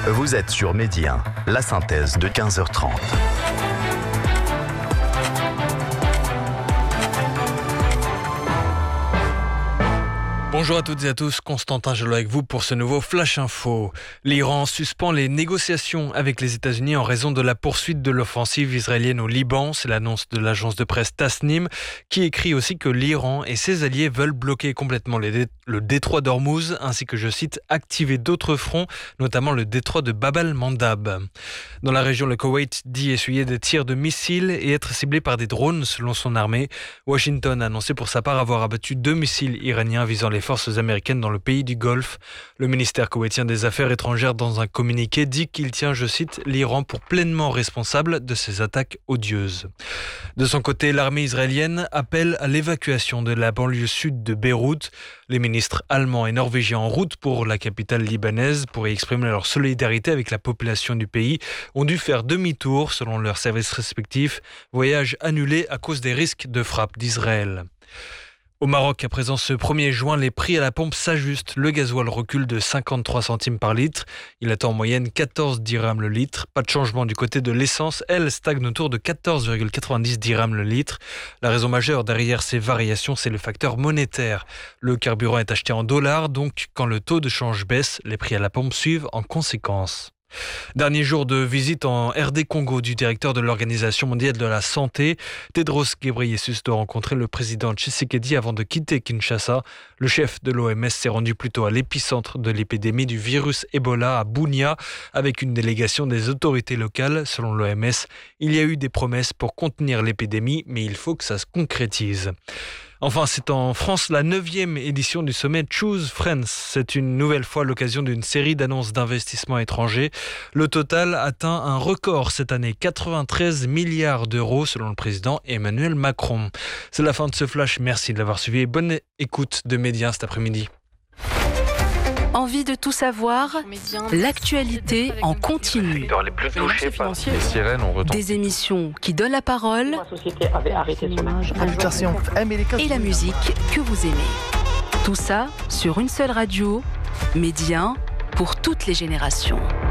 Vous êtes sur Midi 1, la synthèse de 15h30. Bonjour à toutes et à tous, Constantin Gelot avec vous pour ce nouveau Flash Info. L'Iran suspend les négociations avec les États-Unis en raison de la poursuite de l'offensive israélienne au Liban. C'est l'annonce de l'agence de presse Tasnim qui écrit aussi que l'Iran et ses alliés veulent bloquer complètement le détroit d'Ormuz ainsi que, je cite, activer d'autres fronts, notamment le détroit de Bab al-Mandab. Dans la région, le Koweït dit essuyer des tirs de missiles et être ciblé par des drones selon son armée. Washington a annoncé pour sa part avoir abattu 2 missiles iraniens visant les forces américaines dans le pays du Golfe. Le ministère koweïtien des Affaires étrangères, dans un communiqué, dit qu'il tient, je cite, l'Iran pour pleinement responsable de ces attaques odieuses. De son côté, l'armée israélienne appelle à l'évacuation de la banlieue sud de Beyrouth. Les ministres allemands et norvégiens en route pour la capitale libanaise pour y exprimer leur solidarité avec la population du pays ont dû faire demi-tour selon leurs services respectifs. Voyage annulé à cause des risques de frappe d'Israël. Au Maroc, à présent, ce 1er juin, les prix à la pompe s'ajustent. Le gasoil recule de 53 centimes par litre. Il atteint en moyenne 14 dirhams le litre. Pas de changement du côté de l'essence. Elle stagne autour de 14,90 dirhams le litre. La raison majeure derrière ces variations, c'est le facteur monétaire. Le carburant est acheté en dollars, donc quand le taux de change baisse, les prix à la pompe suivent en conséquence. Dernier jour de visite en RD Congo du directeur de l'Organisation mondiale de la santé. Tedros Ghebreyesus doit rencontrer le président Tshisekedi avant de quitter Kinshasa. Le chef de l'OMS s'est rendu plutôt à l'épicentre de l'épidémie du virus Ebola à Bunia avec une délégation des autorités locales. Selon l'OMS, il y a eu des promesses pour contenir l'épidémie, mais il faut que ça se concrétise. Enfin, c'est en France la 9e édition du sommet Choose Friends. C'est une nouvelle fois l'occasion d'une série d'annonces d'investissements étrangers. Le total atteint un record cette année, 93 milliards d'euros selon le président Emmanuel Macron. C'est la fin de ce flash. Merci de l'avoir suivi et bonne écoute de Média cet après-midi. Envie de tout savoir? L'actualité en continu. Des émissions qui donnent la parole et la musique que vous aimez. Tout ça sur une seule radio, Média, pour toutes les générations.